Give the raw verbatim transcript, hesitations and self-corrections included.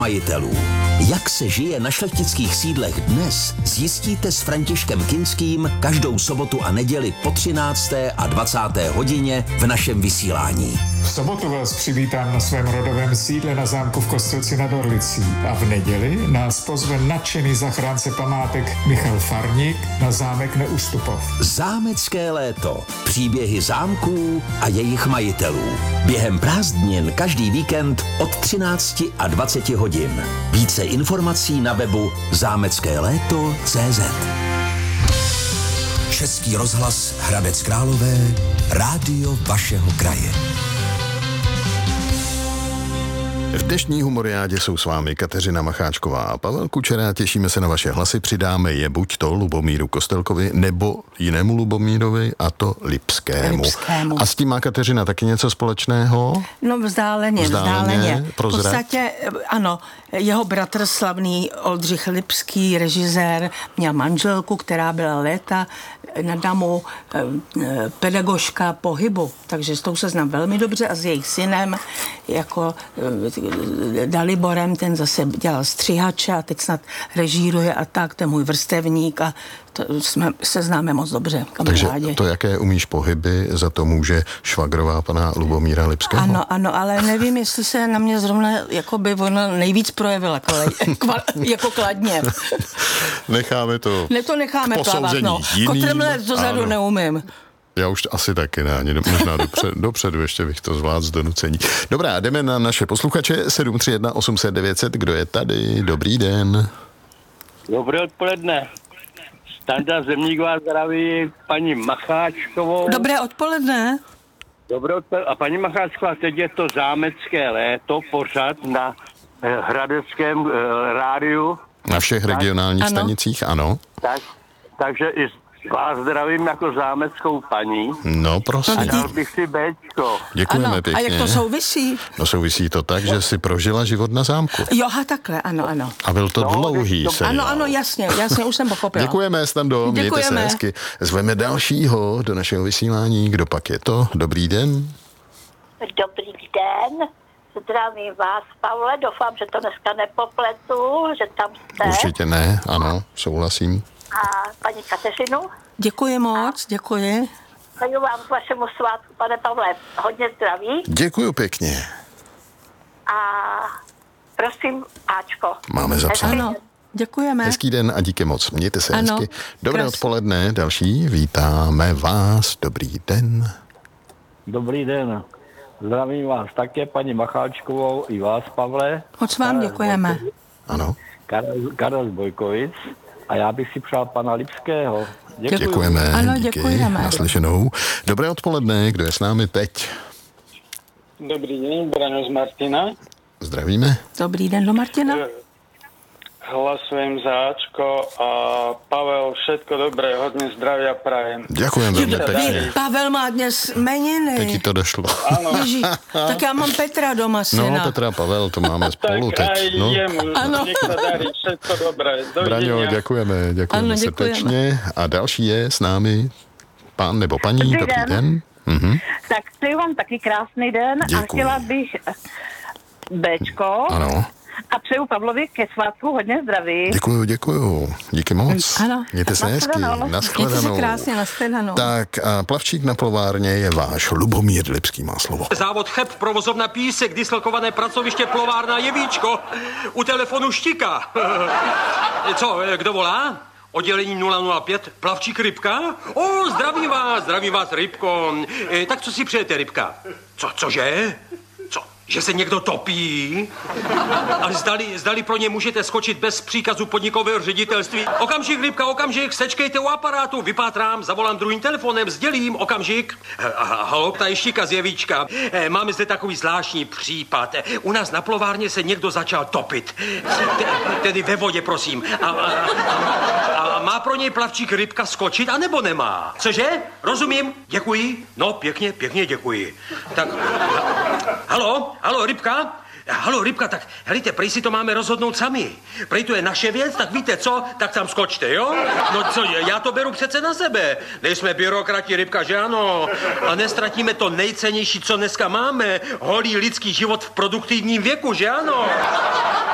majitelů. Jak se žije na šlechtických sídlech dnes, zjistíte s Františkem Kinským každou sobotu a neděli po třinácté a dvacáté hodině v našem vysílání. V sobotu vás přivítám na svém rodovém sídle na zámku v Kostelci nad Orlicí a v neděli nás pozve nadšený zachránce památek Michal Farník na zámek Neustupov. Zámecké léto. Příběhy zámků a jejich majitelů. Během prázdnin každý víkend od třinácti a dvaceti hodin. Více informací na webu zámecké léto tečka cé zet. Český rozhlas Hradec Králové, rádio vašeho kraje. V dnešní humoriádě jsou s vámi Kateřina Macháčková a Pavel Kučera. Těšíme se na vaše hlasy. Přidáme je buď to Lubomíru Kostelkovi, nebo jinému Lubomírovi, a to Lipskému. Lipskému. A s tím má Kateřina taky něco společného? No vzdáleně, vzdáleně. vzdáleně. V podstatě, ano, jeho bratr slavný Oldřich Lipský, režisér, měl manželku, která byla léta na damu pedagožka pohybu, takže s tou se znám velmi dobře a s jejich synem jako Daliborem, ten zase dělal střihače a teď snad režíruje a tak, to je můj vrstevník a to jsme se známe moc dobře, kamarádi. Takže to, jaké umíš pohyby, za to může švagrová pana Lubomíra Lipského? Ano, ano, ale nevím, jestli se na mě zrovna jako by ona nejvíc projevila kole, kval, jako kladně. Necháme to Ne, to necháme plavat, no. Kotrmle dozadu neumím. Já už asi taky ne, ani možná dopřed, dopředu ještě bych to zvládl z donucení. Dobrá, jdeme na naše posluchače. sedm tři jedna osm set devět set, kdo je tady? Dobrý den. Dobré odpoledne. Standa Zemník vás zdraví paní Macháčkovou. Dobré odpoledne. Dobré odpoledne. A paní Macháčková, teď je to zámecké léto, pořad na eh, hradeckém eh, rádiu. Na všech tak, regionálních ano. stanicích, ano. Tak, takže i vás zdravím jako zámeckou paní. No, prosím. A dal bych si béčko. Děkujeme ano. pěkně. A jak to souvisí? No souvisí to tak, že si prožila život na zámku. Jo, a takhle, ano, ano. A byl to no, dlouhý to... seriál. Ano, ano, jasně, jasně, už jsem pochopila. Děkujeme, Stando, mějte Děkujeme. se hezky. Zveme dalšího do našeho vysílání. Kdo pak je to? Dobrý den. Dobrý den. Zdravím vás, Pavle, doufám, že to dneska nepopletu, že tam jste. Určitě ne, ano, souhlasím. A paní Kateřinu. Děkuji moc, děkuji. Přeju vám k vašemu svátku, pane Pavle, hodně zdraví. Děkuju pěkně. A prosím, Ačko. Máme zapsáno. Ano, děkujeme. Hezký den a díky moc. Mějte se ano, hezky. Dobré krás. odpoledne, další. Vítáme vás. Dobrý den. Dobrý den. Zdravím vás také, paní Macháčkovou, i vás, Pavle. Moc vám Karel děkujeme. Bojkovic, Ano. Karel, Karel Bojkovic. A já bych si přál pana Lipského. Děkuji. Děkujeme. Ano, díky. děkujeme. Naslyšenou. Dobré odpoledne. Kdo je s námi teď? Dobrý den, Braňo z Martina. Zdravíme. Dobrý den do Martina. Hlasujem za Ačko a Pavel, všetko dobré, hodně zdraví a prajem. Děkujeme velmi pěkně. Pavel má dnes jmeniny. Teď ti to došlo. Ano. Ježí, tak já mám Petra doma, syna. No, Petra a Pavel, to máme spolu Tak teď. aj No. jemu, Ano. nech sa darí, všetko dobré. Braňo, Dovidenia. děkujeme, děkujeme Ano, děkujeme. srdečně. A další je s námi pán nebo paní. Dobrý Dobrý den. den. Mhm. Tak přeju vám taky krásný den. Děkuji. A chtěla bych Bčko. Ano. A přeju Pavlovi ke svátku hodně zdraví. Děkuju, děkuju. Díky moc. Ano. Mějte se hezky. Nashledanou. Mějte se Nashledanou. krásně, nashledanou. Tak a plavčík na plovárně je váš Lubomír Lipský, má slovo. Závod Cheb, provozovna Písek, dislokované pracoviště plovárna Jevíčko. U telefonu Štika. Co, kdo volá? Oddělení nula nula pět, plavčík Rybka? O, zdravím vás, zdravím vás, Rybko. E, tak co si přejete, Rybka? Co, cože? Co, že se někdo topí? A zdali, zdali pro ně můžete skočit bez příkazu podnikového ředitelství? Okamžik, Rybka, okamžik, sečkejte u aparátu, vypátrám, zavolám druhým telefonem, sdělím, okamžik. Aha, halo, ta je Štika z Jevíčka. E, máme zde takový zvláštní případ. E, u nás na plovárně se někdo začal topit. Te, tedy ve vodě, prosím. A, a, a, a má pro něj plavčík Rybka skočit, anebo nemá? Cože? Rozumím, děkuji. No, pěkně, pěkně děkuji. Tak, halo, halo, Rybka? Halo, Rybka, tak helejte, prej si to máme rozhodnout sami. Prej to je naše věc, tak víte co, tak tam skočte, jo? No co, já to beru přece na sebe. Nejsme byrokrati, Rybka, že ano? A nestratíme to nejcennější, co dneska máme, holý lidský život v produktivním věku, že ano?